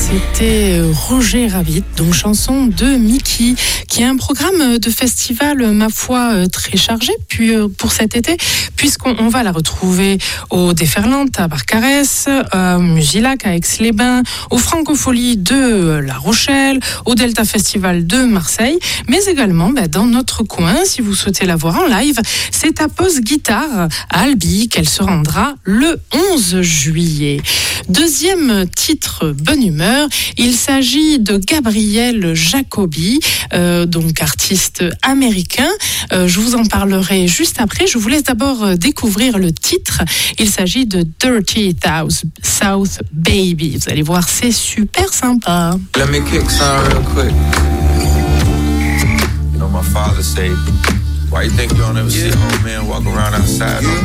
C'était Roger Rabbit, donc chanson de Mickey, qui a un programme de festival, ma foi, très chargé puis, pour cet été, puisqu'on va la retrouver au Déferlante à Barcarès, à Musilac à Aix-les-Bains, au Francophonie de La Rochelle, au Delta Festival de Marseille, mais également dans notre coin, si vous souhaitez la voir en live, c'est à Pause Guitare à Albi qu'elle se rendra le 11 juillet. Deuxième titre, bonne humeur, il s'agit de Gabriel Jacobi, donc artiste américain. Je vous en parlerai juste après. Je vous laisse d'abord découvrir le titre. Il s'agit de Dirty South Baby. Vous allez voir, c'est super sympa. Let me kick some real quick. You know my father say, why you think you don't ever see an old man walk around outside?